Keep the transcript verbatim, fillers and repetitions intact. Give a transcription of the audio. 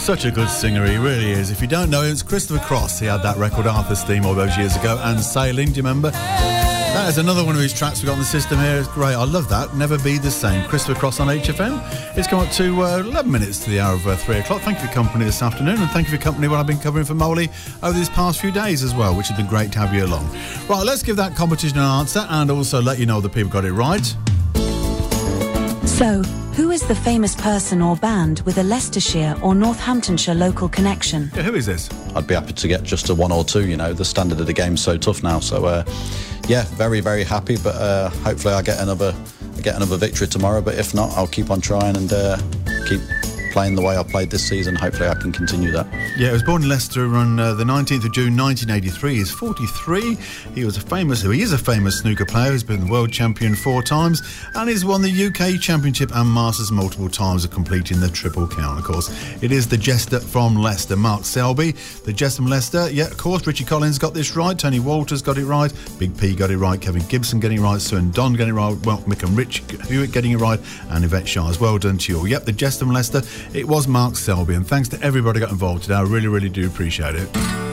such a good singer, he really is. If you don't know him, it's Christopher Cross. He had that record, Arthur's Theme, all those years ago, and Sailing, do you remember? That is another one of his tracks we've got on the system here. It's great. I love that. Never Be the Same. Christopher Cross on H F M. It's come up to uh, eleven minutes to the hour of uh, three o'clock. Thank you for your company this afternoon, and thank you for your company what I've been covering for Molly over these past few days as well, which has been great to have you along. Right, let's give that competition an answer and also let you know the people got it right. So, who is the famous person or band with a Leicestershire or Northamptonshire local connection? Yeah, who is this? I'd be happy to get just a one or two, you know, the standard of the game's so tough now. So, uh, yeah, very, very happy, but uh, hopefully I get another I get another victory tomorrow. But if not, I'll keep on trying and uh, keep playing the way I played this season. Hopefully I can continue that. Yeah, he was born in Leicester on uh, the nineteenth of June nineteen eighty-three. He's forty-three. He was a famous, he is a famous snooker player. He's been the world champion four times and he's won the U K Championship and Masters multiple times of completing the triple count, of course. It is the Jester from Leicester, Mark Selby. The Jester from Leicester, yeah, of course, Richie Collins got this right, Tony Walters got it right, Big P got it right, Kevin Gibson getting it right, Sue and Don getting it right, well, Mick and Rich Hewitt getting it right, and Yvette Shires. Well done to you all. Yep, the Jester from Leicester, it was Mark Selby, and thanks to everybody who got involved today. I really, really do appreciate it.